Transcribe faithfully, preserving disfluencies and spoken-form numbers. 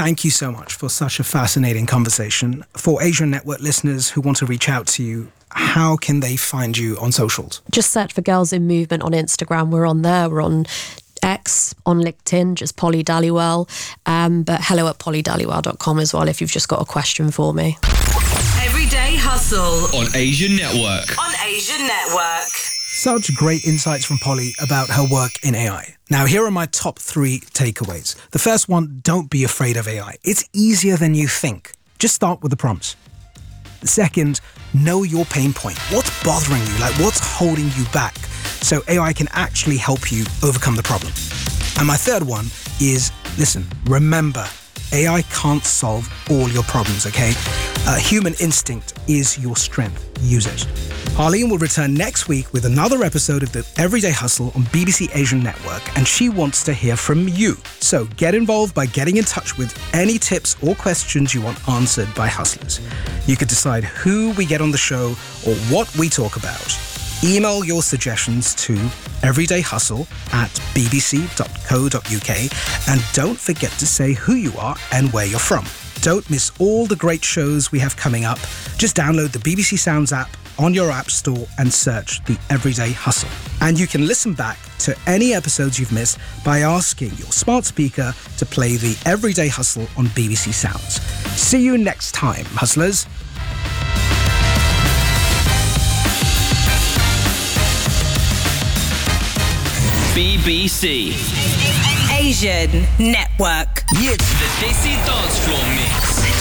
thank you so much for such a fascinating conversation. For Asian Network listeners who want to reach out to you, how can they find you on socials? Just search for Girls in Movement on Instagram. We're on there. We're on X, on LinkedIn, just Polly Dhaliwal. Um, but hello at polly dhaliwal dot com as well if you've just got a question for me. Everyday Hustle on Asian Network. On Asian Network. Such great insights from Polly about her work in A I. Now, here are my top three takeaways. The first one, don't be afraid of A I. It's easier than you think. Just start with the prompts. The second, know your pain point. What's bothering you? Like, what's holding you back? So A I can actually help you overcome the problem. And my third one is, listen, remember, A I can't solve all your problems, okay? Uh, human instinct is your strength. Use it. Harleen will return next week with another episode of the Everyday Hustle on B B C Asian Network, and she wants to hear from you. So get involved by getting in touch with any tips or questions you want answered by hustlers. You could decide who we get on the show or what we talk about. Email your suggestions to everydayhustle at b b c dot co dot u k, and don't forget to say who you are and where you're from. Don't miss all the great shows we have coming up. Just download the B B C Sounds app on your app store and search The Everyday Hustle. And you can listen back to any episodes you've missed by asking your smart speaker to play The Everyday Hustle on B B C Sounds. See you next time, hustlers. B B C Asian Network. Yeah. The Desi Dance Floor Mix.